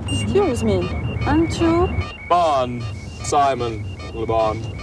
Excuse me, aren't you? Bond, Simon Le Bon.